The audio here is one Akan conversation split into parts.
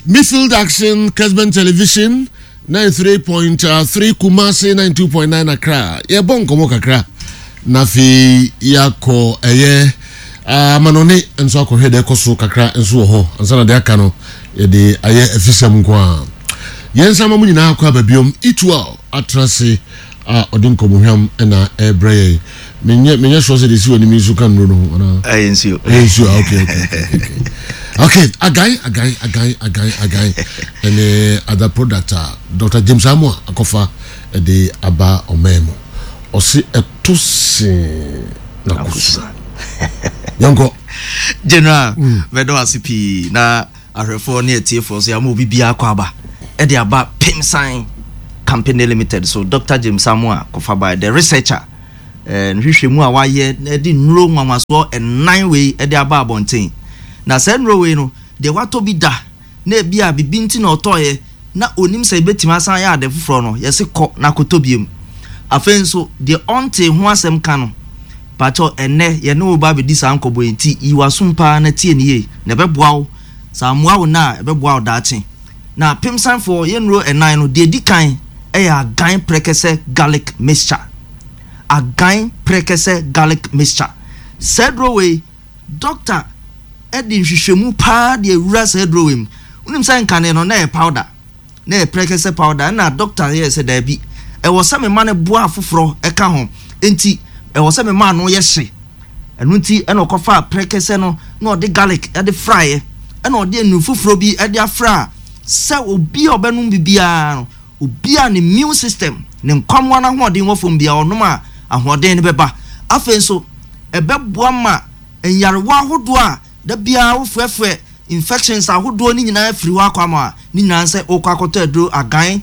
Midfield Action, Kesben Television, 93.3 Kumasi, 92.9 Accra. Yeah, bon komo kakra. Nafi yako manone enso akohede koso kakra enso ho. Ansana de aka no ye de aye efisam kwa. Yensa mamu nyina akwa babiom itwa atrase odinko muham na ebreye. Menye so se de si oni misu kan no no. Ensio. Okay. Okay, a guy, and other product, Dr. James Amwa, Akofa, the Aba Omemo, or see a tusi Nakusa. Yango General, Vedo ACP, na a reform near T4, Yamu Bibia Kwaba, Eddie Aba Pim Sign Company Limited. So Dr. James Amwa, Kofa by the researcher, and Rishimua, why yet, didn't know one was war and 9-way Eddie Aba Bontain. Na senrowe no de wato bi da na bia bibinti na otoye na onim se betima san ya ade foforo no yesi kọ na kotobiem afenso de onte ho asem ka no pato enne ye ne oba be di san kobo enti iwasumpa na tie ne ye na beboa wo samoa wo na beboa wo daache na pimsan for yenro enan no de dikan ya gan prekese garlic mixture agan prekese garlic mixture sedrowe doctor Edi nhwehwemu pa de ewura se drowem unim san kane no na powder na prekese powder na doctor here say da bi e wo se me ma ne boa afoforo e ka ho enti e wo se me ma no ye hye enu nti e no kofa prekese no na odi garlic e de fry e na odi enu foforo bi e de afra se obi obenum bibia no obi a ne immune system ne nkwamwa na hoden wofom bia onum a ahoden ne beba afenso e beboa ma enyarewa hodo a da bia wo frefre infections ahodo ni nyina afiri wa kwama ni nyina se okwakoto adro agan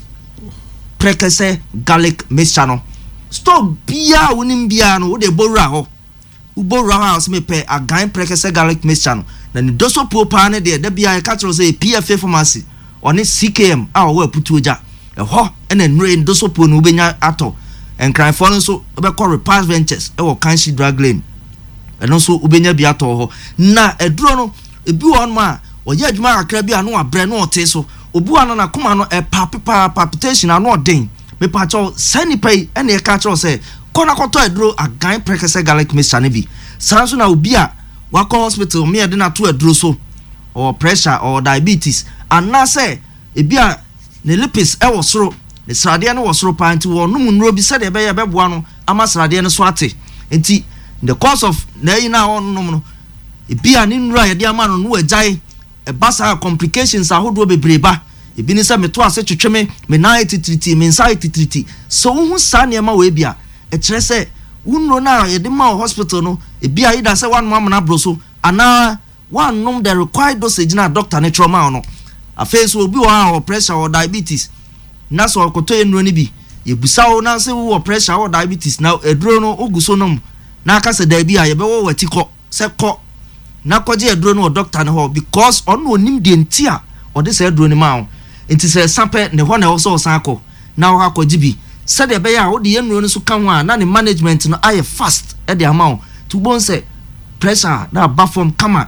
prekese garlic mixture no stop bia wonim bia no wo de borura ho uborura ho as me pe agan prekese garlic mixture no na ni doso popa ne de da bia e ka tro say PFA pharmacy oni CKM a wo aputu oja e ho ena nure doso po no ubenya ato enkran fo no so obekọ Repass Ventures e wo Kanshi drug lane eno so ubenya bia to ho na eduro no ebi won ma oye adwuma akra bia no abre no ote so obu ano na koma no e palpitation ano den me pa cho sani pay ene ka cho se kona koto eduro agan prekese garlic mixture ne bi sanso na obi a wako hospital me de na to eduro so or pressure or diabetes ana se ebi a ne lipis e wo soro ne srade ne wo soro pa nti wo num nro bi se de be ye beboa no ama srade ne so ate nti the cause of na ina on no ebi ani nura ye de ama no no agyae e basa complications ahodo bebreba ebi ni se meto ase twetweme me na titriti me nsa titriti so hu sa ne ma we bia e kire se unro na ye de ma hospital no ebi ayi da se wan mo amana broso ana wan nom the required dosage na doctor ne trauma no afenso obi wa pressure or diabetes na so okoto enro ni bi ye busa wo na se wo pressure or diabetes na edro no oguso nom na aka se da bi a ye be wo wati ko se ko na koje edro no doctor ne ho because on onim de ntia o de se edro ni ma ho enti se sampe ne ho na wo so san ko na wo akọji bi se de be ya wo de enro no so ka ho a na ne management no aye fast e de ama ho to bon se pressure na ba form kama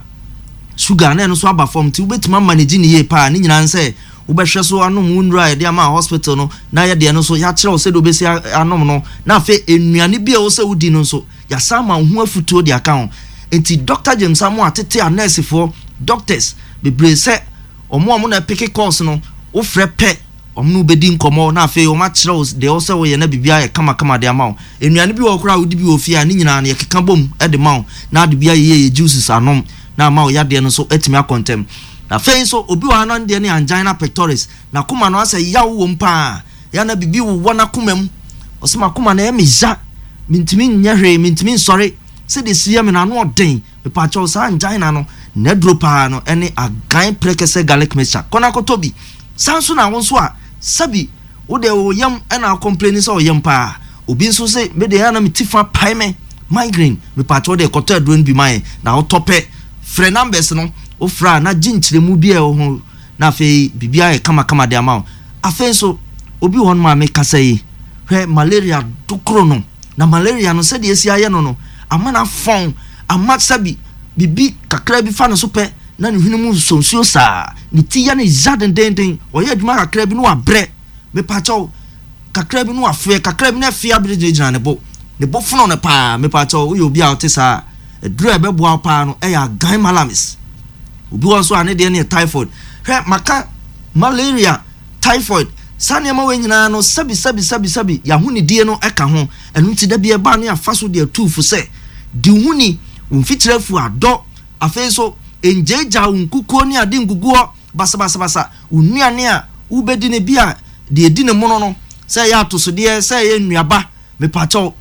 sugar na no so aba form ti wo betima manage ni ye pa ni nyina nse wo be hwe so anom unra e de ama hospital no na ye de no so ya kire wo se do be si anom no na afa enuane bi a wo se wudi no so ya sama ho afutuo de aka ho enti Dr. James Amwa tete a nurse for doctors bebre se omo na pick course no wo frɛ pɛ omo bedi nkomo na afa o ma kire wo de wo se wo ye na bibia ye kama de ama ho enuane bi wo kora wo di bi wo fia ni nyina na ye keka bom e de ma ho na de bia ye juices anom na ma o ya de no so etimi akontem na fe so obi wa no de ne angina pectoris na kuma no asa ya wo mpa ya na bibi wo wona kumam osema kuma na e meja mintimi nyahwe mintimi sorry se de sia me na no den me pa cho sa angina no na dropa no ene agan prekese garlic mixture kona kotobi sanso na won so a sabi wo de wo yam na complain so yam pa obi nso se me de ya na mitifa pai me migraine me pa cho de koto adron bi mai na wo tope frɛ numbers no o fra na ginchire mu bia ho na fe bibia e kama de ama afen so obi won ma me kasa yi hwe malaria dokro no na malaria no se de esi aye no no amana fon amasabi bibi kakra bi fa no so pe na ne hwene mu sonsuo saa ne ti ya ne zaden denden oye adwuma kakra bi no abrɛ me pacho kakra bi no afɛ kakra bi na afia bi de gyina ne bo fono ne pa me pacho wo obi a wote saa eduru ebeboa pa no ya gan malamis obi won so ane de ne typhoid hwɛ maka malaria typhoid sane ma we nyina no sabi ya hu ne die no eka ho enu ti da bi e ba no ya fa so de atufu se di hu ni mfitirafu adɔ afei so enjeja unkukuo ni ade nguguo basa unuane a ubedi ne bia de edi ne mono no sɛ ya atosode sɛ ya nnuaba me pacho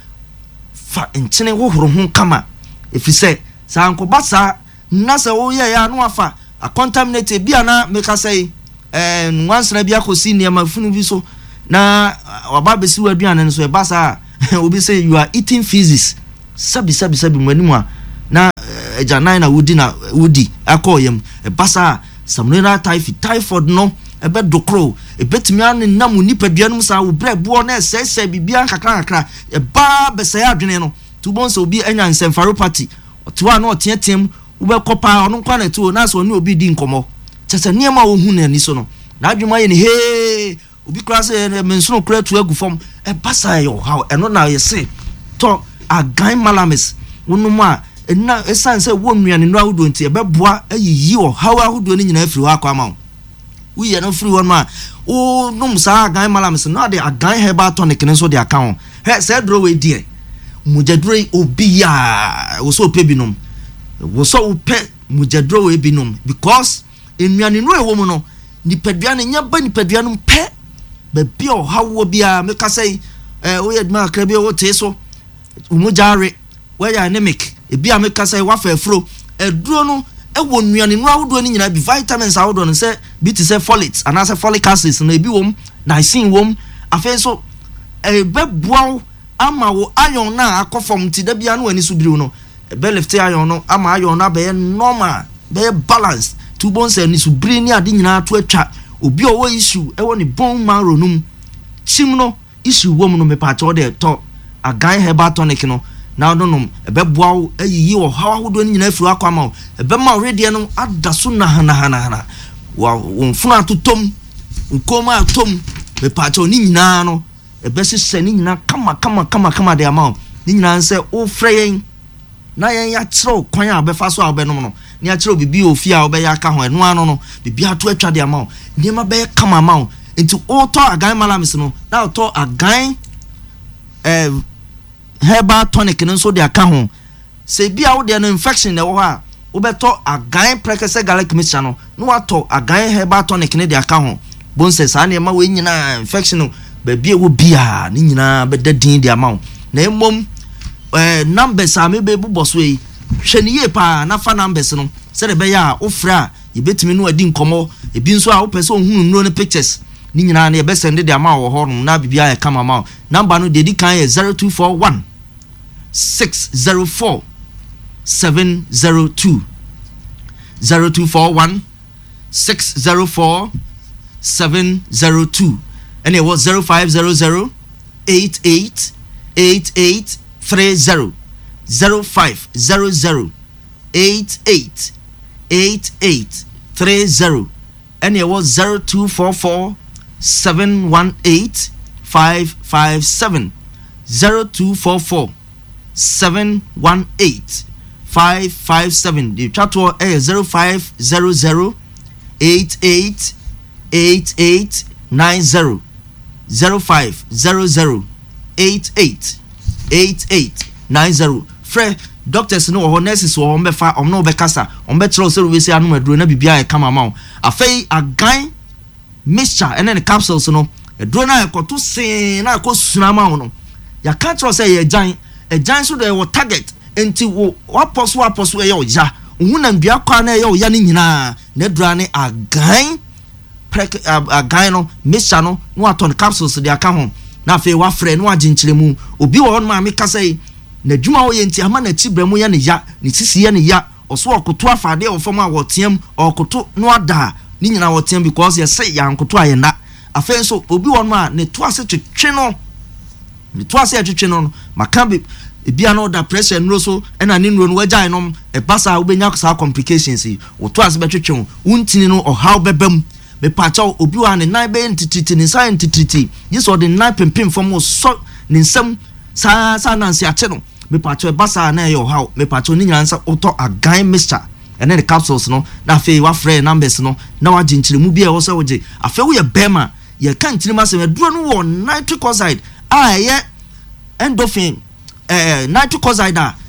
fa enkyene hohoro ho kama efisɛ sa ankoba sa na sɛ wo ye ya no afa a contaminate bia na meka sɛ nwansena bia kosi ne ma funu bi so na waba besi waduane so e basa obi say you are eating feces sabi manimu a na ejanan na wudi akoyem e basa samnera typhoid no ebe dokro ebetimi an nam nipaduanum sa wo brebo na sese bibia kakra e ba besaya adwene no tubon so obi anya encephalopathy otiwa na oteatem wo be kopa ono kwa na tuo na so ni obi di nkomo chese niema wo hu na ni so no na adwuma ye ni he obi kra se mensono kra tu agufom e basa yo how eno na ye se to agan malamis wonum a na esanse wo nnuane no ahodo nti ebeboa ayiyi o hawa ahodo ni nyina afiri akwa ma wo ye no free one ma o num sa agan malamis no de agan herbal tonic ne so de account he se dro we die mujadro obi ya wo so pe binom wo so pe mujadro we binom because nnuane no ewo mu no nipadua ne nya ba nipadua no pe be bi o hawo bia me ka sei o ye dma akra bi o te so umujare we ya anemic ebi ameka say wa fa afro eduro no ewo nnuane no ahodo ni nyina bi vitamins ahodo no say bi ti say folate and say folic acid no ebi wom niacin wom afen so beboa ama wo iron na akofom ti da bia no ani so biriw no be left iron no ama iron na be normal be balance tu bon say ani so biri ni ade nyina to atwa obi o wo issue ewo ni bone marrow num chim no issue wom no me pa to de to agan herbal tonic no na no ebeboa ayiyi wo hawa hodo nyina afiri akwama ebema already no adaso na hana wa wonfuna atotom nkoma atom me pacho ni nyina no ebesi se ni nyina kama de ama ni nyina nse o freyen na yen ya kiro kwan a befa so a benom no ni a kiro bibi ofia a obeya ka ho eno ano no bibi ato atwa de ama ni ma be kama ama enti o to agan malamis no na o to agan herbal tonic no so de aka ho se bia wo de no infection na wo ha wo beto agan prekese garlic mixture no no wato agan herbal tonic ne de aka ho bonse sa na ma we nyina infection no ba bia wo bia ni nyina be dadin de ama na emom numbers a me be buboso yi hwe ni ye pa na fa numbers no se de be ya wo fra ye betimi no adi nkomo ebi nso a wo pese ohunu no pictures ni nyina na ye be send de ama wo ho no na bibia ya kama ma number no de di kan ye 0241 604 702 0241 604 702 and it was 0500 88 88 30 0500 88 88 30 and it was 0244 718 557 0244 718 557 the chat to 0500 88 88 90 0500 88 88 90 Fre doctors no nurses wo befa no be kasa be tro se we se anu aduro na bibia e kama ma afei agan mixture and then the capsules no aduro na ekoto sen na akosuna ma no ya ka tro se ye jan e jan so de wo target enti wo waposo e ye oja hu na mbia kwa na ye oya ni nyina na aduro ne agan agan no mixture no no aton capsules de aka ho na afei wa frɛ no aginkyere mu obi wo no ma me kasa yi na dwuma wo ye nti ama na tibra mu ya ne ya ne sisi ya ne ya oso okoto afade wo fam a wo team okoto no ada ni nyina wo team because ye say ya nkoto aye na afei so obi wo no ma ne to ase twetwe no ne to ase twetwe no maka be ebia no da pressure nro so na ne nro no wagya enom e basa obenya sa complications yi woto ase betwetwe untini no ohaw bebam me pacha obi wa ne nan be ntititi ne sai ntititi yeso de nan pempem fam so ne nsam sa nansi ache no me pacha e basa na ye ohaw me pacha ni nyansa oto agan mixture ene the capsules no na fe wa frɛ numbers no na wa ginchire mu bia wo se wo je afa wo ye bema ye kan tirima se duro no wo nitric oxide a ye endorphin nitric oxide a